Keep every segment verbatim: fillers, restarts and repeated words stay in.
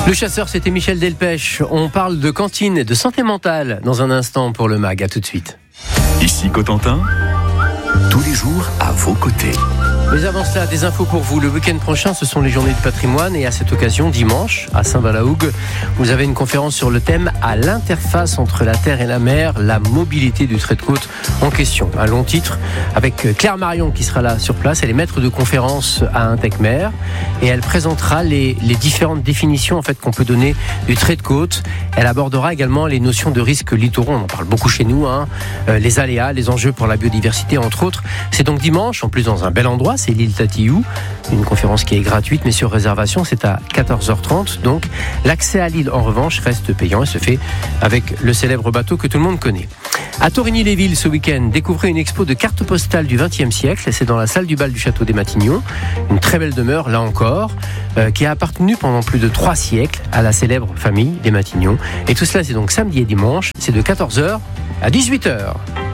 Le chasseur, c'était Michel Delpech. On parle de cantine et de santé mentale dans un instant pour le M A G. À tout de suite. Ici Cotentin, tous les jours à vos côtés. Mais avant cela, des infos pour vous. Le week-end prochain, ce sont les journées du patrimoine et à cette occasion, dimanche, à Saint-Balahougue, vous avez une conférence sur le thème « À l'interface entre la terre et la mer, la mobilité du trait de côte en question ». Un long titre avec Claire Marion qui sera là sur place. Elle est maître de conférence à Intec-Mer et elle présentera les, les différentes définitions en fait, qu'on peut donner du trait de côte. Elle abordera également les notions de risques littoraux. On en parle beaucoup chez nous, hein. euh, les aléas, les enjeux pour la biodiversité, entre autres. C'est donc dimanche, en plus dans un bel endroit. C'est l'île Tatiou, une conférence qui est gratuite mais sur réservation, c'est à quatorze heures trente. Donc l'accès à l'île en revanche reste payant et se fait avec le célèbre bateau que tout le monde connaît. À Torigny-les-Villes ce week-end, découvrez une expo de cartes postales du vingtième siècle. C'est dans la salle du bal du château des Matignon. Une très belle demeure là encore, euh, qui a appartenu pendant plus de trois siècles à la célèbre famille des Matignon. Et tout cela c'est donc samedi et dimanche, c'est de quatorze heures à dix-huit heures.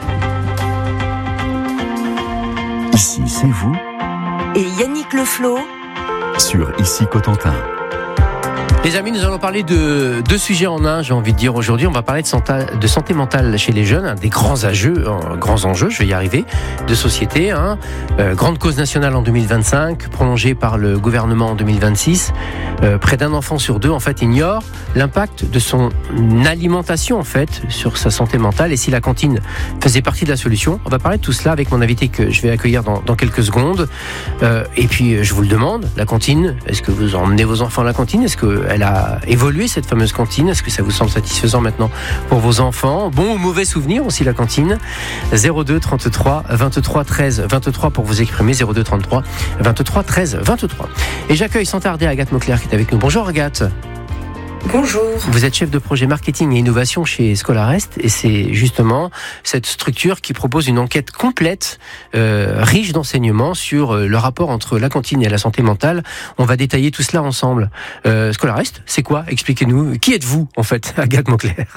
Ici c'est vous et Yannick Leflot sur Ici Cotentin. Les amis, nous allons parler de deux sujets en un, j'ai envie de dire aujourd'hui. On va parler de santé, de santé mentale chez les jeunes, un des grands enjeux, euh, grands enjeux, je vais y arriver, de société. Hein. Euh, grande cause nationale en deux mille vingt-cinq, prolongée par le gouvernement en deux mille vingt-six. Euh, près d'un enfant sur deux, en fait, ignore l'impact de son alimentation, en fait, sur sa santé mentale. Et si la cantine faisait partie de la solution, on va parler de tout cela avec mon invité que je vais accueillir dans, dans quelques secondes. Euh, et puis, je vous le demande, la cantine, est-ce que vous emmenez vos enfants à la cantine ? Est-ce que elle a évolué cette fameuse cantine? Est-ce que ça vous semble satisfaisant maintenant pour vos enfants? Bon ou mauvais souvenir aussi la cantine? zéro deux trente-trois vingt-trois treize vingt-trois pour vous exprimer. Zéro deux trente-trois vingt-trois treize vingt-trois. Et j'accueille sans tarder Agathe Mauclerc qui est avec nous. Bonjour Agathe. Bonjour. Vous êtes chef de projet marketing et innovation chez Scolarest et c'est justement cette structure qui propose une enquête complète, euh, riche d'enseignements sur euh, le rapport entre la cantine et la santé mentale. On va détailler tout cela ensemble. Euh, Scolarest, c'est quoi? Expliquez-nous. Qui êtes-vous en fait, Agathe Mauclerc?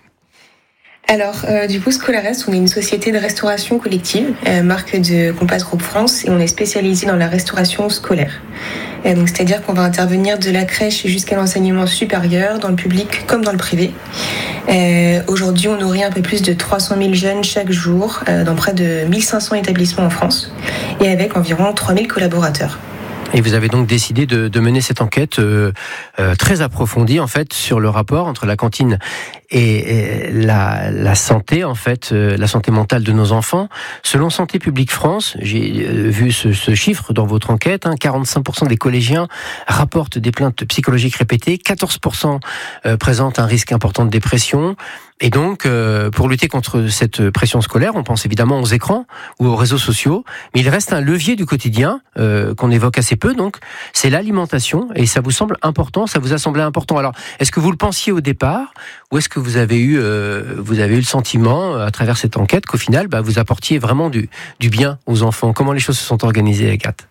Alors, euh, du coup, Scolarest, on est une société de restauration collective, euh, marque de Compass Group France, et on est spécialisé dans la restauration scolaire. Euh, donc, c'est-à-dire qu'on va intervenir de la crèche jusqu'à l'enseignement supérieur, dans le public comme dans le privé. Euh, aujourd'hui, on nourrit un peu plus de trois cent mille jeunes chaque jour, euh, dans près de mille cinq cents établissements en France, et avec environ trois mille collaborateurs. Et vous avez donc décidé de, de mener cette enquête euh, euh, très approfondie en fait sur le rapport entre la cantine et, et la, la santé en fait, euh, la santé mentale de nos enfants. Selon Santé publique France, j'ai euh, vu ce, ce chiffre dans votre enquête, hein, quarante-cinq pour cent des collégiens rapportent des plaintes psychologiques répétées, quatorze pour cent euh, présentent un risque important de dépression. Et donc, euh, pour lutter contre cette pression scolaire, on pense évidemment aux écrans ou aux réseaux sociaux, mais il reste un levier du quotidien euh, qu'on évoque assez peu, donc c'est l'alimentation, et ça vous semble important, ça vous a semblé important. Alors, est-ce que vous le pensiez au départ, ou est-ce que vous avez eu, euh, vous avez eu le sentiment, à travers cette enquête, qu'au final, bah, vous apportiez vraiment du, du bien aux enfants? Comment les choses se sont organisées, Agathe?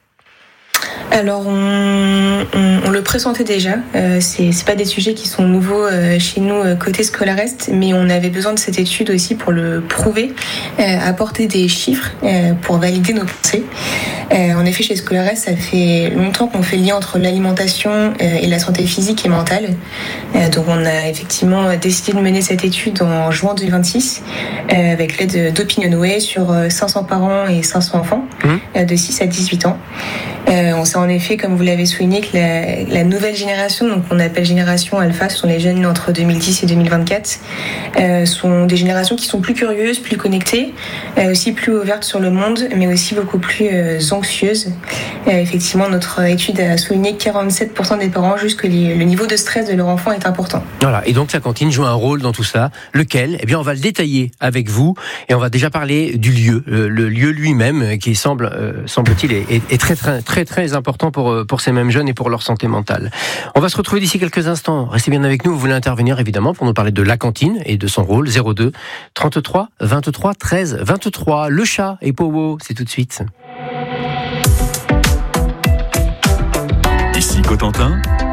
Alors, on, on, on le pressentait déjà. Euh, c'est, c'est pas des sujets qui sont nouveaux euh, chez nous euh, côté Scolarest, mais on avait besoin de cette étude aussi pour le prouver, euh, apporter des chiffres euh, pour valider nos pensées. Euh, en effet, chez Scolarest, ça fait longtemps qu'on fait le lien entre l'alimentation euh, et la santé physique et mentale. Euh, donc, on a effectivement décidé de mener cette étude en juin deux mille vingt-six euh, avec l'aide d'Opinionway sur cinq cents parents et cinq cents enfants mmh. euh, de six à dix-huit ans. Euh, on sait en effet, comme vous l'avez souligné, que la, la nouvelle génération, donc qu'on appelle génération alpha, ce sont les jeunes entre deux mille dix et deux mille vingt-quatre, euh, sont des générations qui sont plus curieuses, plus connectées, euh, aussi plus ouvertes sur le monde, mais aussi beaucoup plus euh, anxieuses. Euh, effectivement, notre étude a souligné que quarante-sept pour cent des parents jugent que les, le niveau de stress de leur enfant est important. Voilà, et donc la cantine joue un rôle dans tout ça. Lequel? Eh bien, on va le détailler avec vous, et on va déjà parler du lieu, le, le lieu lui-même, qui semble, euh, semble-t-il, est, est, est très, très, très, très important pour, pour ces mêmes jeunes et pour leur santé mentale. On va se retrouver d'ici quelques instants. Restez bien avec nous. Vous voulez intervenir évidemment pour nous parler de la cantine et de son rôle. Zéro deux trente-trois vingt-trois treize vingt-trois. Le chat et Powo, c'est tout de suite. Ici Cotentin,